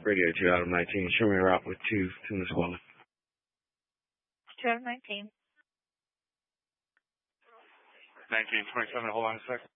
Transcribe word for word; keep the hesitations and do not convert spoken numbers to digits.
Radio two out of nineteen. Show me a route with two tuna swallow. two out of nineteen. nineteen twenty-seven, hold on a sec.